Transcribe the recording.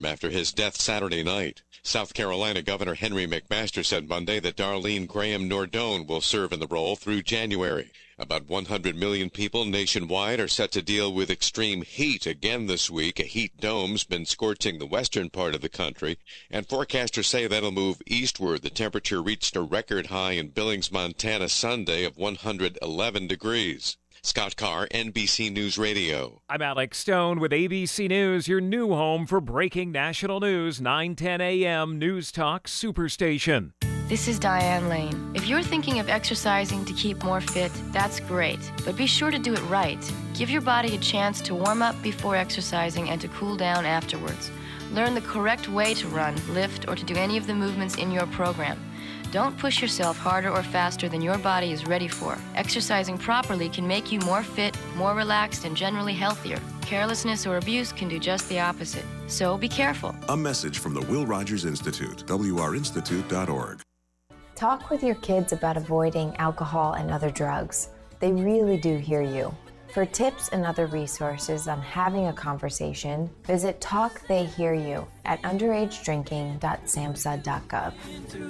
after his death Saturday night. South Carolina Governor Henry McMaster said Monday that Darlene Graham Nordone will serve in the role through January. About 100 million people nationwide are set to deal with extreme heat again this week. A heat dome's been scorching the western part of the country, and forecasters say that'll move eastward. The temperature reached a record high in Billings, Montana Sunday of 111 degrees. Scott Carr, NBC News Radio. I'm Alex Stone with ABC News, your new home for breaking national news, 9:10 a.m. News Talk Superstation. This is Diane Lane. If you're thinking of exercising to keep more fit, that's great, but be sure to do it right. Give your body a chance to warm up before exercising and to cool down afterwards. Learn the correct way to run, lift, or to do any of the movements in your program. Don't push yourself harder or faster than your body is ready for. Exercising properly can make you more fit, more relaxed, and generally healthier. Carelessness or abuse can do just the opposite. So be careful. A message from the Will Rogers Institute, wrinstitute.org. Talk with your kids about avoiding alcohol and other drugs. They really do hear you. For tips and other resources on having a conversation, visit Talk They Hear You at underagedrinking.samhsa.gov.